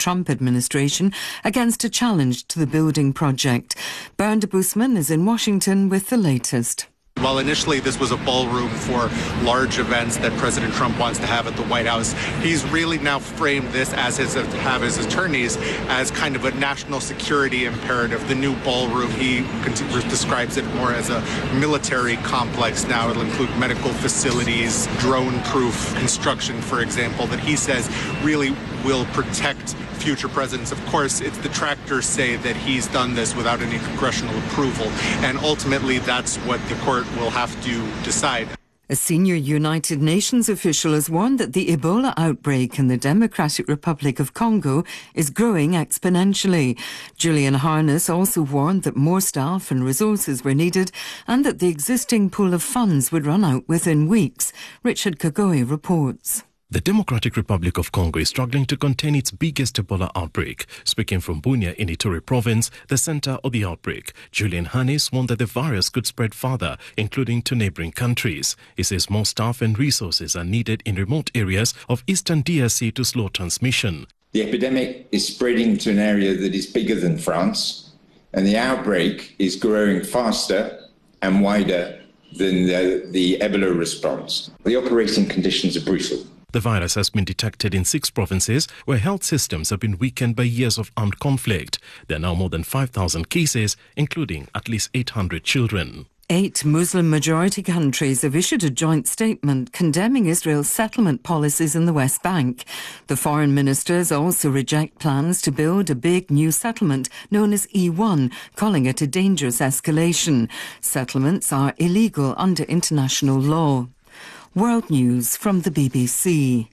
Trump administration against a challenge to the building project. Bernd Busman is in Washington with the latest. While initially this was a ballroom for large events that President Trump wants to have at the White House, he's really now framed this as his attorneys as kind of a national security imperative. The new ballroom, he describes it more as a military complex now. It'll include medical facilities, drone-proof construction, for example, that he says really will protect future presidents. Of course, it's the detractors say that he's done this without any congressional approval, and ultimately that's what the court will have to decide. A senior United Nations official has warned that the Ebola outbreak in the Democratic Republic of Congo is growing exponentially. Julian Harness also warned that more staff and resources were needed and that the existing pool of funds would run out within weeks. Richard Kagoi reports. The Democratic Republic of Congo is struggling to contain its biggest Ebola outbreak. Speaking from Bunia in Ituri province, the center of the outbreak, Julian Harness warned that the virus could spread further, including to neighboring countries. He says more staff and resources are needed in remote areas of eastern DRC to slow transmission. The epidemic is spreading to an area that is bigger than France, and the outbreak is growing faster and wider than the Ebola response. The operating conditions are brutal. The virus has been detected in 6 provinces where health systems have been weakened by years of armed conflict. There are now more than 5,000 cases, including at least 800 children. 8 Muslim-majority countries have issued a joint statement condemning Israel's settlement policies in the West Bank. The foreign ministers also reject plans to build a big new settlement known as E1, calling it a dangerous escalation. Settlements are illegal under international law. World News from the BBC.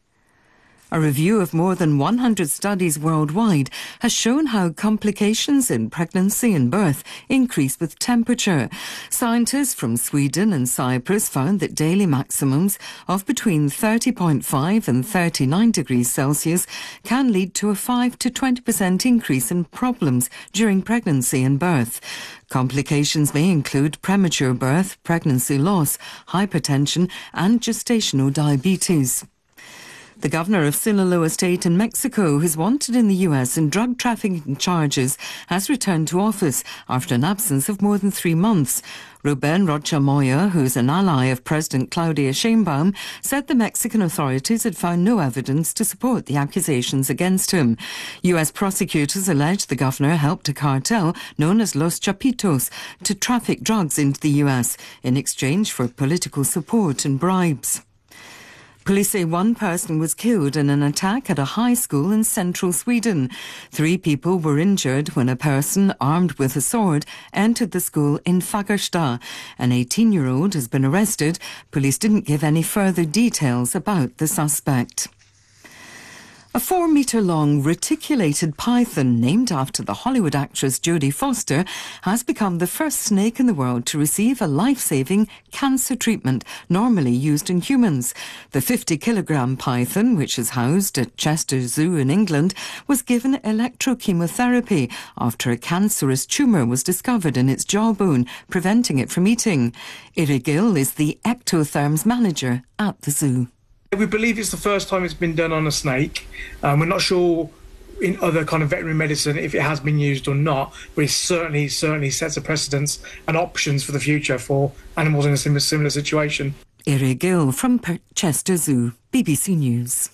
A review of more than 100 studies worldwide has shown how complications in pregnancy and birth increase with temperature. Scientists from Sweden and Cyprus found that daily maximums of between 30.5 and 39 degrees Celsius can lead to a 5 to 20% increase in problems during pregnancy and birth. Complications may include premature birth, pregnancy loss, hypertension and gestational diabetes. The governor of Sinaloa State in Mexico, who's wanted in the US in drug trafficking charges, has returned to office after an absence of more than 3 months. Ruben Rocha Moya, who's an ally of President Claudia Sheinbaum, said the Mexican authorities had found no evidence to support the accusations against him. US prosecutors allege the governor helped a cartel known as Los Chapitos to traffic drugs into the US in exchange for political support and bribes. Police say 1 person was killed in an attack at a high school in central Sweden. 3 people were injured when a person armed with a sword entered the school in Fagersta. An 18-year-old has been arrested. Police didn't give any further details about the suspect. A 4-metre-long reticulated python named after the Hollywood actress Jodie Foster has become the first snake in the world to receive a life-saving cancer treatment normally used in humans. The 50-kilogram python, which is housed at Chester Zoo in England, was given electrochemotherapy after a cancerous tumour was discovered in its jawbone, preventing it from eating. Iri Gill is the Ectotherms manager at the zoo. We believe it's the first time it's been done on a snake. We're not sure in other kind of veterinary medicine if it has been used or not, but it certainly sets a precedence and options for the future for animals in a similar situation. Iri Gill from Chester Zoo, BBC News.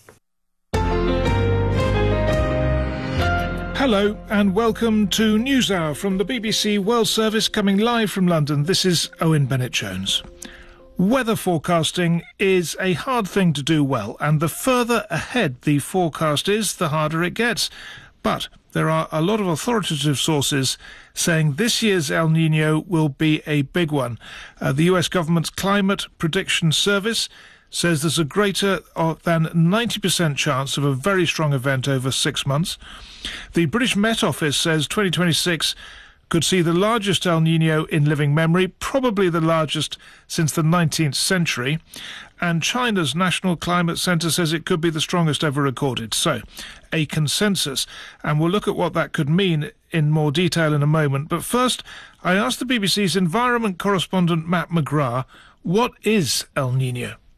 Hello and welcome to NewsHour from the BBC World Service, coming live from London. This is Owen Bennett-Jones. Weather forecasting is a hard thing to do well, and the further ahead the forecast is, the harder it gets. But there are a lot of authoritative sources saying this year's El Niño will be a big one. The US government's Climate Prediction Service says there's a greater than 90% chance of a very strong event over 6 months. The British Met Office says 2026 could see the largest El Niño in living memory, probably the largest since the 19th century. And China's National Climate Centre says it could be the strongest ever recorded. So, a consensus. And we'll look at what that could mean in more detail in a moment. But first, I asked the BBC's environment correspondent Matt McGrath, what is El Niño?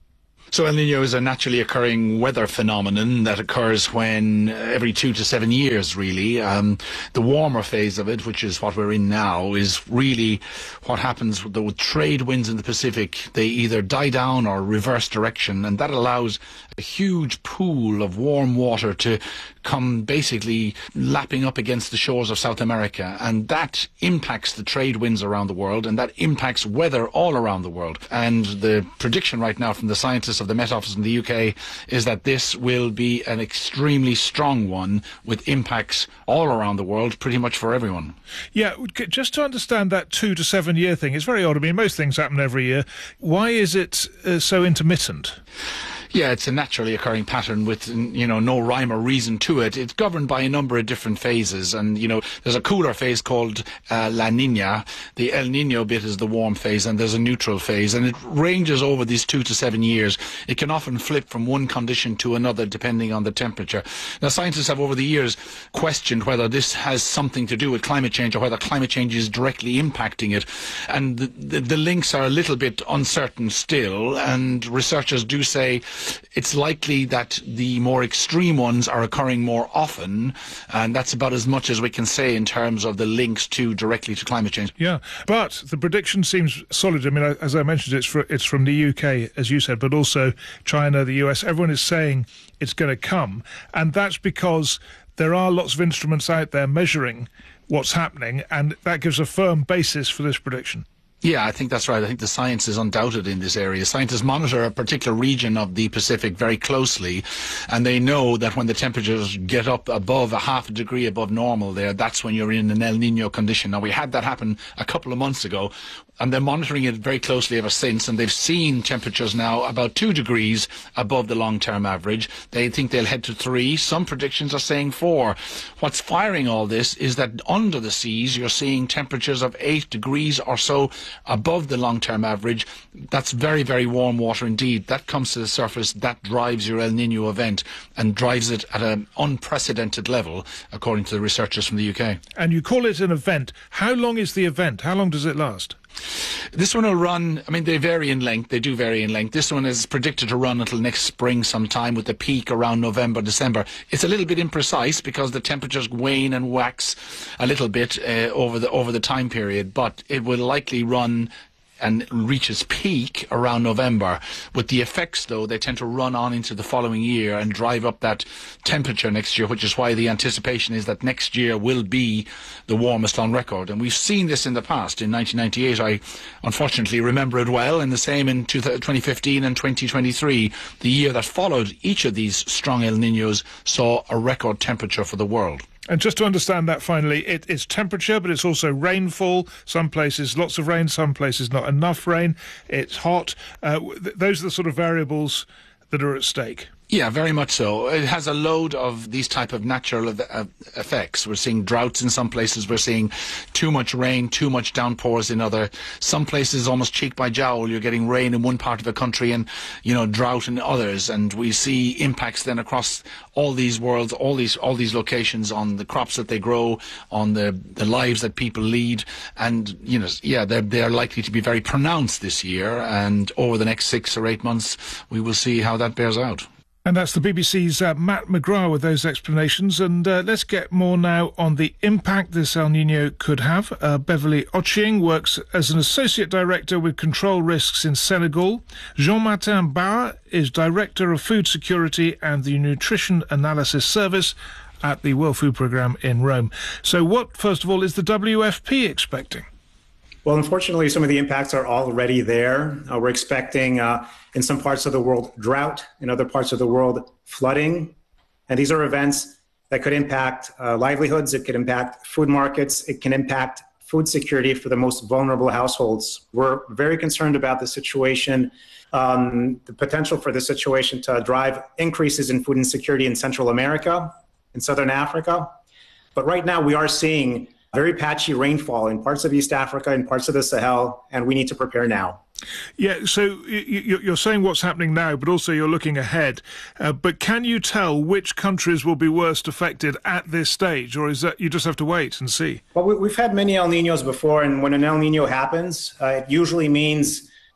So El Niño is a naturally occurring weather phenomenon that occurs when every 2 to 7 years, really. The warmer phase of it, which is what we're in now, is really what happens with the trade winds in the Pacific. They either die down or reverse direction, and that allows a huge pool of warm water to come basically lapping up against the shores of South America, and that impacts the trade winds around the world, and that impacts weather all around the world. And the prediction right now from the scientists of the Met Office in the UK is that this will be an extremely strong one with impacts all around the world, pretty much for everyone. Yeah, just to understand that 2 to 7 year thing, it's very odd. I mean, most things happen every year. Why is it so intermittent? Yeah, it's a naturally occurring pattern with, no rhyme or reason to it. It's governed by a number of different phases. And, there's a cooler phase called La Niña. The El Niño bit is the warm phase, and there's a neutral phase. And it ranges over these 2 to 7 years. It can often flip from one condition to another depending on the temperature. Now, scientists have over the years questioned whether this has something to do with climate change or whether climate change is directly impacting it. And the links are a little bit uncertain still. And researchers do say it's likely that the more extreme ones are occurring more often, and that's about as much as we can say in terms of the links directly to climate change. Yeah, but the prediction seems solid. I mean, as I mentioned, it's from the UK, as you said, but also China, the US. Everyone is saying it's going to come, and that's because there are lots of instruments out there measuring what's happening, and that gives a firm basis for this prediction. Yeah, I think that's right. I think the science is undoubted in this area. Scientists monitor a particular region of the Pacific very closely, and they know that when the temperatures get up above a half a degree above normal there, that's when you're in an El Niño condition. Now, we had that happen a couple of months ago, and they're monitoring it very closely ever since, and they've seen temperatures now about 2 degrees above the long-term average. They think they'll head to 3. Some predictions are saying 4. What's firing all this is that under the seas, you're seeing temperatures of 8 degrees or so above the long-term average. That's very, very warm water indeed. That comes to the surface, that drives your El Niño event and drives it at an unprecedented level, according to the researchers from the UK. And you call it an event. How long is the event? How long does it last? This one will run, they vary in length. They do vary in length. This one is predicted to run until next spring sometime, with the peak around November, December. It's a little bit imprecise because the temperatures wane and wax a little bit over the time period, but it will likely run and reach its peak around November. With the effects, though, they tend to run on into the following year and drive up that temperature next year, which is why the anticipation is that next year will be the warmest on record. And we've seen this in the past. In 1998, I unfortunately remember it well, and the same in 2015 and 2023. The year that followed each of these strong El Niños saw a record temperature for the world. And just to understand that finally, it's temperature, but it's also rainfall. Some places lots of rain, some places not enough rain. It's hot. Those are the sort of variables that are at stake. Yeah, very much so. It has a load of these type of natural effects. We're seeing droughts in some places. We're seeing too much rain, too much downpours in other. Some places almost cheek by jowl. You're getting rain in one part of the country and, drought in others. And we see impacts then across all these worlds, all these locations, on the crops that they grow, on the lives that people lead. And, they're likely to be very pronounced this year. And over the next 6 or 8 months, we will see how that bears out. And that's the BBC's Matt McGrath with those explanations. And let's get more now on the impact this El Niño could have. Beverly Oching works as an Associate Director with Control Risks in Senegal. Jean-Martin Barre is Director of Food Security and the Nutrition Analysis Service at the World Food Programme in Rome. So what, first of all, is the WFP expecting? Well, unfortunately, some of the impacts are already there. We're expecting, in some parts of the world, drought. In other parts of the world, flooding. And these are events that could impact livelihoods. It could impact food markets. It can impact food security for the most vulnerable households. We're very concerned about the situation, the potential for the situation to drive increases in food insecurity in Central America, in Southern Africa. But right now, we are seeing very patchy rainfall in parts of East Africa and parts of the Sahel, and we need to prepare now. Yeah, so you're saying what's happening now, but also you're looking ahead. But can you tell which countries will be worst affected at this stage, or is that you just have to wait and see? Well, we've had many El Niños before, and when an El Niño happens, it usually means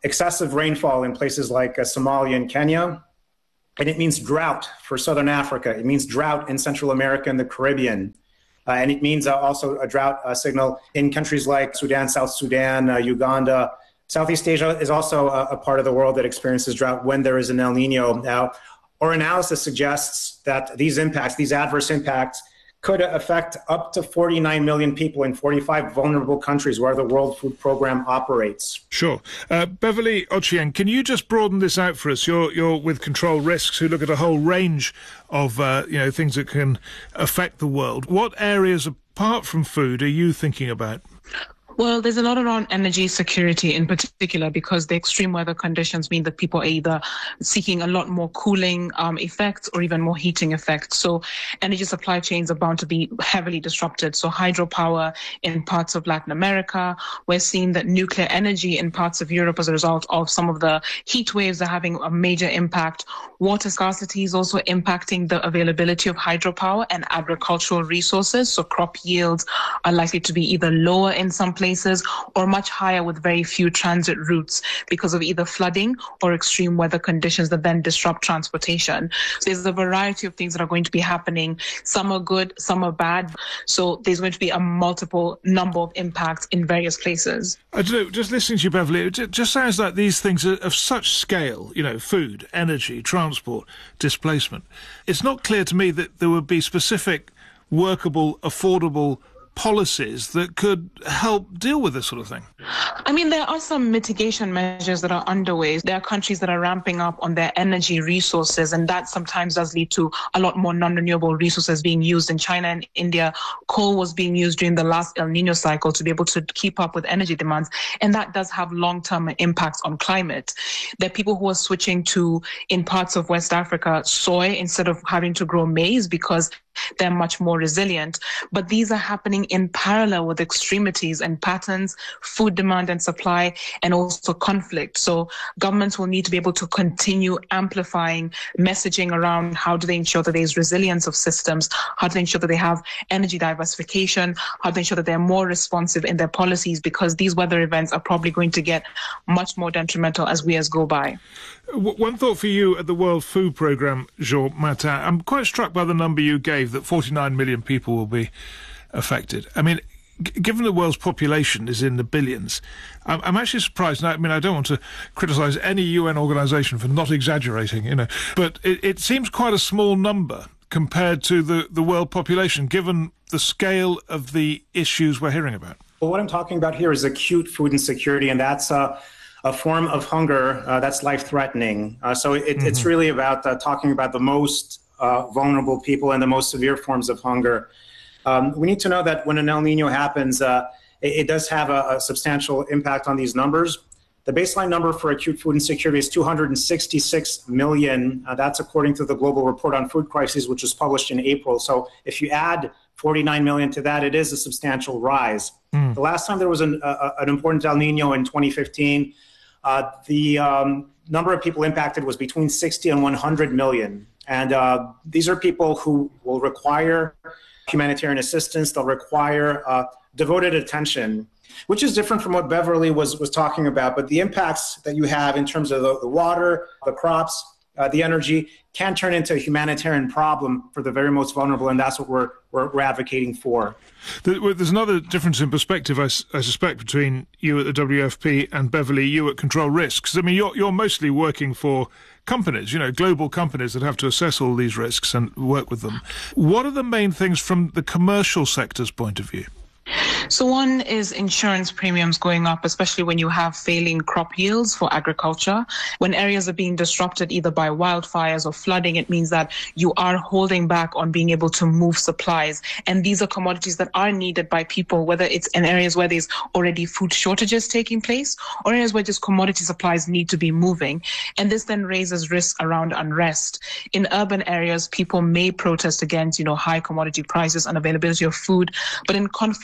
excessive rainfall in places like Somalia and Kenya. And it means drought for Southern Africa. It means drought in Central America and the Caribbean. And it means also a drought signal in countries like Sudan, South Sudan, Uganda. Southeast Asia is also a part of the world that experiences drought when there is an El Nino. Now, our analysis suggests that these impacts, these adverse impacts, could affect up to 49 million people in 45 vulnerable countries where the World Food Programme operates. Sure. Beverly Ochieng, can you just broaden this out for us? You're with Control Risks, who look at a whole range of things that can affect the world. What areas, apart from food, are you thinking about? Well, there's a lot around energy security in particular, because the extreme weather conditions mean that people are either seeking a lot more cooling effects or even more heating effects. So energy supply chains are bound to be heavily disrupted. So hydropower in parts of Latin America, we're seeing that nuclear energy in parts of Europe as a result of some of the heat waves are having a major impact. Water scarcity is also impacting the availability of hydropower and agricultural resources. So crop yields are likely to be either lower in some places or much higher with very few transit routes because of either flooding or extreme weather conditions that then disrupt transportation. So there's a variety of things that are going to be happening. Some are good, some are bad. So there's going to be a multiple number of impacts in various places. I don't know, just listening to you, Beverly, it just sounds like these things are of such scale, food, energy, transport, displacement. It's not clear to me that there would be specific, workable, affordable policies that could help deal with this sort of thing? I mean, there are some mitigation measures that are underway. There are countries that are ramping up on their energy resources, and that sometimes does lead to a lot more non-renewable resources being used. In China and India, coal was being used during the last El Nino cycle to be able to keep up with energy demands, and that does have long-term impacts on climate. There are people who are switching to, in parts of West Africa, soy instead of having to grow maize because they're much more resilient. But these are happening in parallel with extremities and patterns, food demand and supply, and also conflict. So governments will need to be able to continue amplifying messaging around how do they ensure that there's resilience of systems, how do they ensure that they have energy diversification, how do they ensure that they're more responsive in their policies, because these weather events are probably going to get much more detrimental as we go by. One thought for you at the World Food Programme, Jean Martin. I'm quite struck by the number you gave, that 49 million people will be affected. I mean, given the world's population is in the billions, I'm actually surprised. I mean, I don't want to criticise any UN organisation for not exaggerating, but it seems quite a small number compared to the world population, given the scale of the issues we're hearing about. Well, what I'm talking about here is acute food insecurity, and that's a form of hunger that's life-threatening. So it's really about talking about the most vulnerable people and the most severe forms of hunger. We need to know that when an El Nino happens, it does have a substantial impact on these numbers. The baseline number for acute food insecurity is 266 million. That's according to the Global Report on Food Crises, which was published in April. So if you add 49 million to that, it is a substantial rise. The last time there was an important El Nino in 2015, the number of people impacted was between 60 and 100 million. And these are people who will require humanitarian assistance. They'll require devoted attention, which is different from what Beverly was talking about. But the impacts that you have in terms of the water, the crops, the energy can turn into a humanitarian problem for the very most vulnerable, and that's what we're advocating for. There's another difference in perspective, I suspect, between you at the WFP and Beverly, you at Control Risks. I mean, you're mostly working for companies, global companies that have to assess all these risks and work with them. What are the main things from the commercial sector's point of view? So one is insurance premiums going up, especially when you have failing crop yields for agriculture. When areas are being disrupted either by wildfires or flooding, it means that you are holding back on being able to move supplies. And these are commodities that are needed by people, whether it's in areas where there's already food shortages taking place or areas where just commodity supplies need to be moving. And this then raises risk around unrest. In urban areas, people may protest against, high commodity prices and availability of food. But in conflict-prone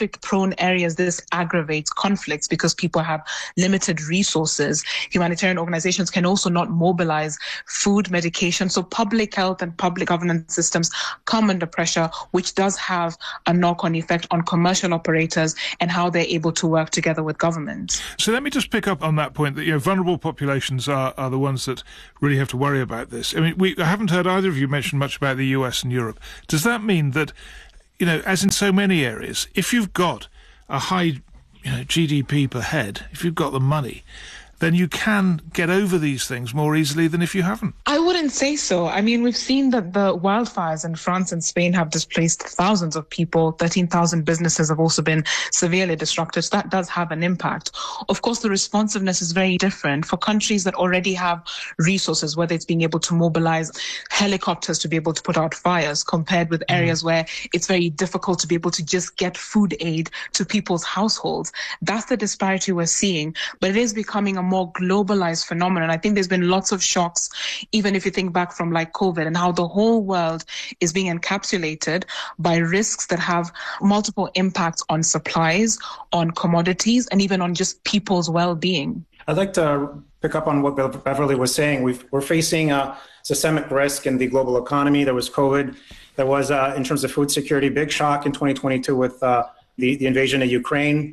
war-prone areas, this aggravates conflicts because people have limited resources. Humanitarian organizations can also not mobilize food, medication. So public health and public governance systems come under pressure, which does have a knock-on effect on commercial operators and how they're able to work together with governments. So let me just pick up on that point that, vulnerable populations are the ones that really have to worry about this. I mean, I haven't heard either of you mention much about the US and Europe. Does that mean that, as in so many areas, if you've got a high GDP per head, if you've got the money, then you can get over these things more easily than if you haven't? I wouldn't say so. I mean, we've seen that the wildfires in France and Spain have displaced thousands of people. 13,000 businesses have also been severely disrupted. So that does have an impact. Of course, the responsiveness is very different for countries that already have resources, whether it's being able to mobilize helicopters to be able to put out fires, compared with areas where it's very difficult to be able to just get food aid to people's households. That's the disparity we're seeing. But it is becoming a more globalized phenomenon. I think there's been lots of shocks, even if you think back from like COVID and how the whole world is being encapsulated by risks that have multiple impacts on supplies, on commodities, and even on just people's well-being. I'd like to pick up on what Beverly was saying. We're facing a systemic risk in the global economy. There was COVID. There was, in terms of food security, big shock in 2022 with the invasion of Ukraine.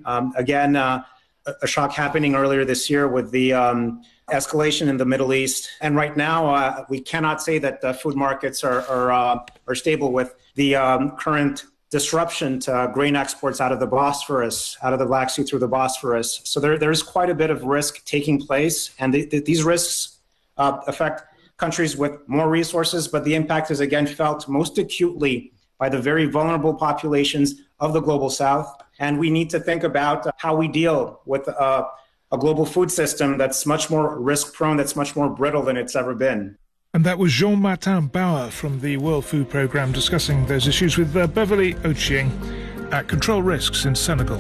A shock happening earlier this year with the escalation in the Middle East. And right now, we cannot say that food markets are stable with the current disruption to grain exports out of the Bosphorus, out of the Black Sea through the Bosphorus. So there's quite a bit of risk taking place. And these risks affect countries with more resources, but the impact is again felt most acutely by the very vulnerable populations of the Global South. And we need to think about how we deal with a global food system that's much more risk-prone, that's much more brittle than it's ever been. And that was Jean-Martin Bauer from the World Food Programme discussing those issues with Beverly Ochieng at Control Risks in Senegal.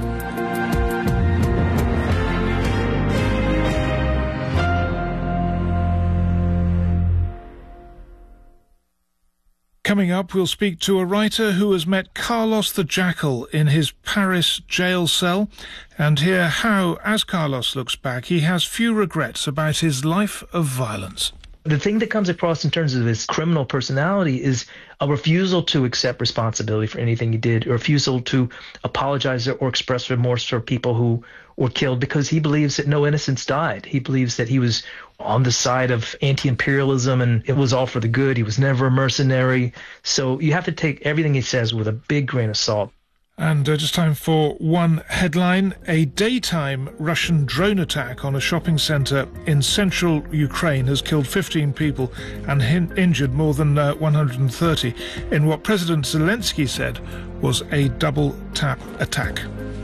Coming up, we'll speak to a writer who has met Carlos the Jackal in his Paris jail cell and hear how, as Carlos looks back, he has few regrets about his life of violence. The thing that comes across in terms of his criminal personality is a refusal to accept responsibility for anything he did, a refusal to apologize or express remorse for people who were killed, because he believes that no innocents died. He believes that he was on the side of anti-imperialism and it was all for the good. He was never a mercenary. So you have to take everything he says with a big grain of salt. And just time for one headline. A daytime Russian drone attack on a shopping centre in central Ukraine has killed 15 people and injured more than 130 in what President Zelensky said was a double-tap attack.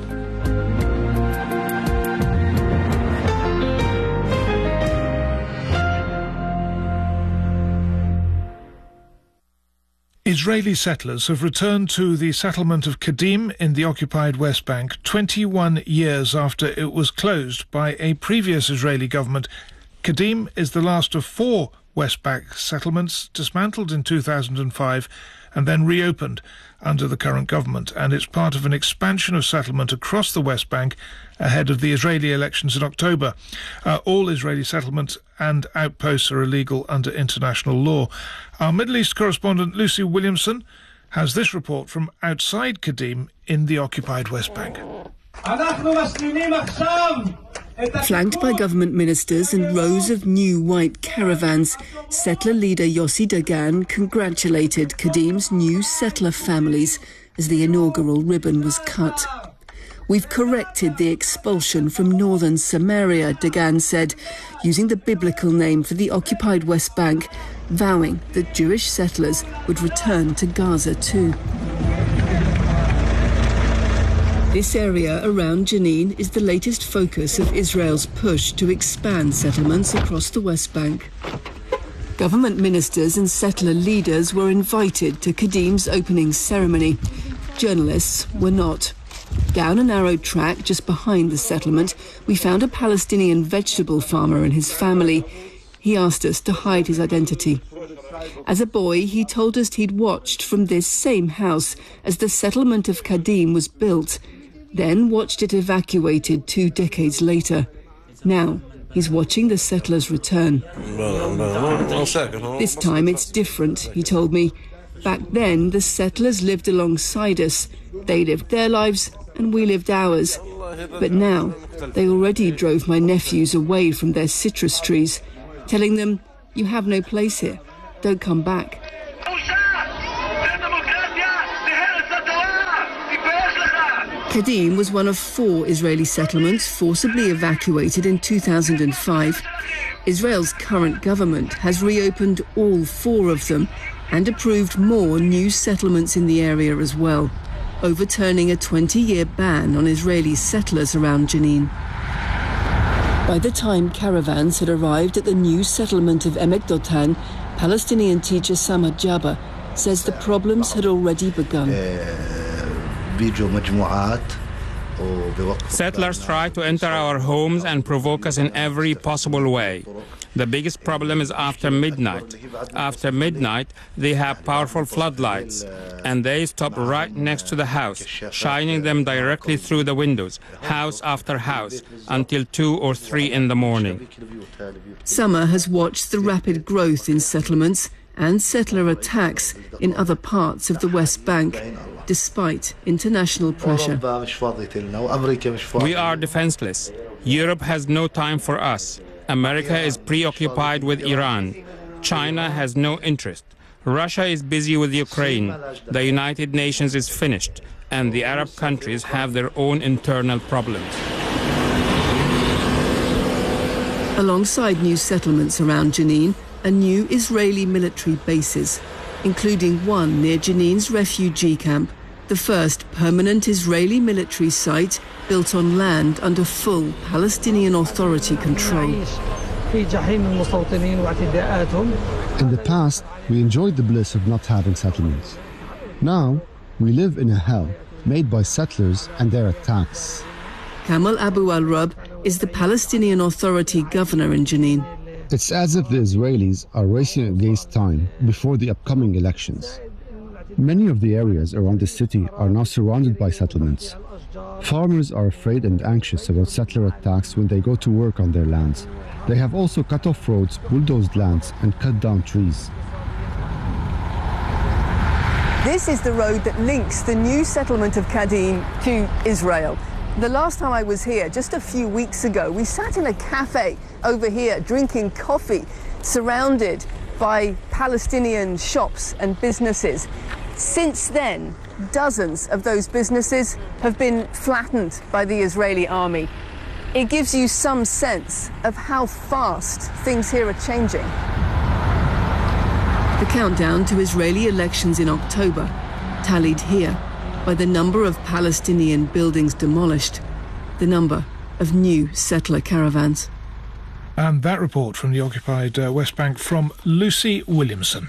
Israeli settlers have returned to the settlement of Kadim in the occupied West Bank 21 years after it was closed by a previous Israeli government. Kadim is the last of 4 West Bank settlements dismantled in 2005 and then reopened under the current government, and it's part of an expansion of settlement across the West Bank ahead of the Israeli elections in October. All Israeli settlements and outposts are illegal under international law. Our Middle East correspondent Lucy Williamson has this report from outside Kadim in the occupied West Bank. Flanked by government ministers and rows of new white caravans, settler leader Yossi Dagan congratulated Kadim's new settler families as the inaugural ribbon was cut. "We've corrected the expulsion from northern Samaria," Dagan said, using the biblical name for the occupied West Bank, vowing that Jewish settlers would return to Gaza too. This area around Jenin is the latest focus of Israel's push to expand settlements across the West Bank. Government ministers and settler leaders were invited to Kadim's opening ceremony. Journalists were not. Down a narrow track just behind the settlement, we found a Palestinian vegetable farmer and his family. He asked us to hide his identity. As a boy, he told us he'd watched from this same house as the settlement of Kadim was built. then watched it evacuated 2 decades later. Now, he's watching the settlers return. This time it's different, he told me. Back then, the settlers lived alongside us. They lived their lives and we lived ours. But now, they already drove my nephews away from their citrus trees, telling them, "You have no place here. Don't come back." Kadim was one of 4 Israeli settlements forcibly evacuated in 2005. Israel's current government has reopened all 4 of them and approved more new settlements in the area as well, overturning a 20-year ban on Israeli settlers around Jenin. By the time caravans had arrived at the new settlement of Emek Dotan, Palestinian teacher Samad Jabba says the problems had already begun. Settlers try to enter our homes and provoke us in every possible way. The biggest problem is after midnight. After midnight, they have powerful floodlights, and they stop right next to the house, shining them directly through the windows, house after house, until 2 or 3 in the morning. Summer has watched the rapid growth in settlements and settler attacks in other parts of the West Bank, despite international pressure. We are defenseless. Europe has no time for us. America is preoccupied with Iran. China has no interest. Russia is busy with Ukraine. The United Nations is finished, and the Arab countries have their own internal problems. Alongside new settlements around Jenin are new Israeli military bases, including one near Jenin's refugee camp, the first permanent Israeli military site built on land under full Palestinian Authority control. In the past, we enjoyed the bliss of not having settlements. Now, we live in a hell made by settlers and their attacks. Kamal Abu al-Rab is the Palestinian Authority governor in Jenin. It's as if the Israelis are racing against time before the upcoming elections. Many of the areas around the city are now surrounded by settlements. Farmers are afraid and anxious about settler attacks when they go to work on their lands. They have also cut off roads, bulldozed lands, and cut down trees. This is the road that links the new settlement of Kadim to Israel. The last time I was here, just a few weeks ago, we sat in a cafe over here drinking coffee, surrounded by Palestinian shops and businesses. Since then, dozens of those businesses have been flattened by the Israeli army. It gives you some sense of how fast things here are changing. The countdown to Israeli elections in October, tallied here by the number of Palestinian buildings demolished, the number of new settler caravans. And that report from the occupied West Bank from Lucy Williamson.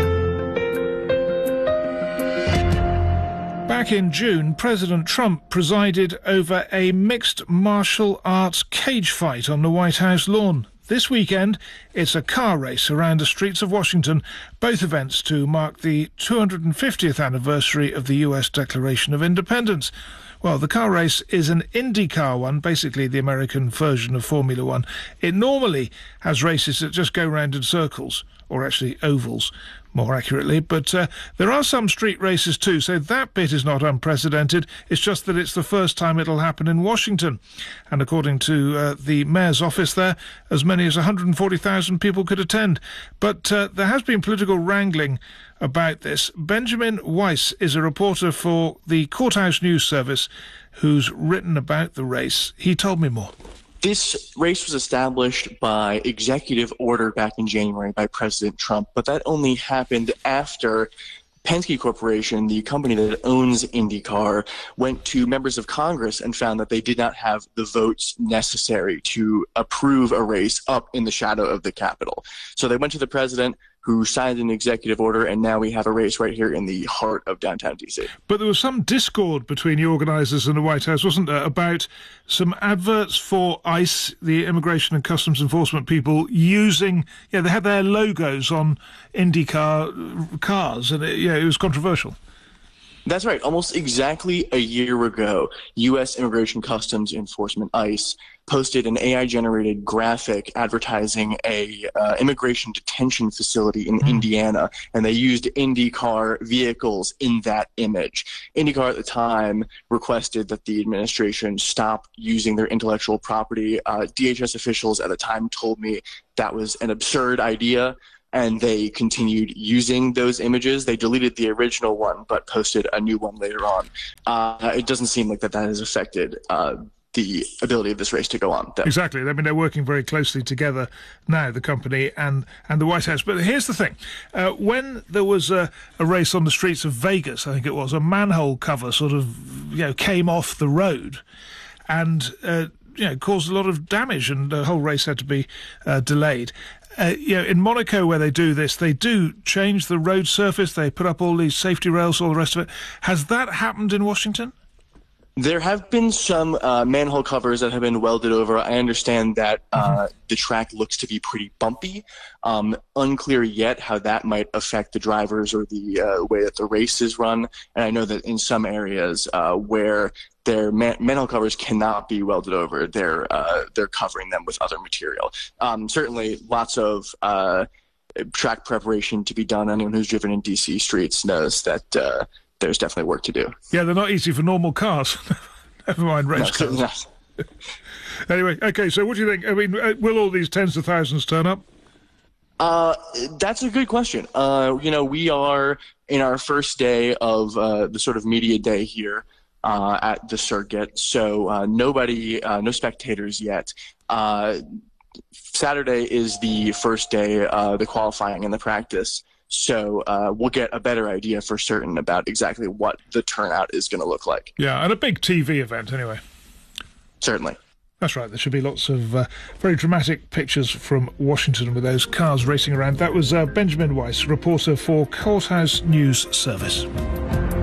Back in June, President Trump presided over a mixed martial arts cage fight on the White House lawn. This weekend, it's a car race around the streets of Washington, both events to mark the 250th anniversary of the US Declaration of Independence. Well, the car race is an IndyCar one, basically the American version of Formula One. It normally has races that just go round in circles, or actually ovals, more accurately, but there are some street races too, so that bit is not unprecedented. It's just that it's the first time it'll happen in Washington. And according to the mayor's office there, as many as 140,000 people could attend. But there has been political wrangling about this. Benjamin Weiss is a reporter for the Courthouse News Service who's written about the race. He told me more. This race was established by executive order back in January by President Trump, but that only happened after Penske Corporation, the company that owns IndyCar, went to members of Congress and found that they did not have the votes necessary to approve a race up in the shadow of the Capitol. So they went to the president, who signed an executive order, and now we have a race right here in the heart of downtown D.C. But there was some discord between the organisers and the White House, wasn't there, about some adverts for ICE, the Immigration and Customs Enforcement people, using, they had their logos on IndyCar cars, and it was controversial. That's right. Almost exactly a year ago, U.S. Immigration Customs Enforcement, ICE, posted an AI-generated graphic advertising a immigration detention facility in Indiana, and they used IndyCar vehicles in that image. IndyCar at the time requested that the administration stop using their intellectual property. DHS officials at the time told me that was an absurd idea, and they continued using those images. They deleted the original one, but posted a new one later on. It doesn't seem like that has affected the ability of this race to go on, though. Exactly. I mean, they're working very closely together now, the company and the White House. But here's the thing. When there was a race on the streets of Vegas, I think it was, a manhole cover sort of, came off the road and, caused a lot of damage, and the whole race had to be delayed. In Monaco, where they do this, they do change the road surface. They put up all these safety rails, all the rest of it. Has that happened in Washington? There have been some manhole covers that have been welded over. I understand that the track looks to be pretty bumpy. Unclear yet how that might affect the drivers or the way that the race is run. And I know that in some areas where their manhole covers cannot be welded over, they're covering them with other material. Certainly lots of track preparation to be done. Anyone who's driven in DC streets knows that there's definitely work to do. Yeah, they're not easy for normal cars. Never mind race cars. Anyway, okay, so what do you think? I mean, will all these tens of thousands turn up? That's a good question. We are in our first day of the sort of media day here at the circuit, so no spectators yet. Saturday is the first day, the qualifying and the practice. So we'll get a better idea for certain about exactly what the turnout is going to look like. Yeah, and a big TV event anyway. Certainly. That's right. There should be lots of very dramatic pictures from Washington with those cars racing around. That was Benjamin Weiss, reporter for Courthouse News Service.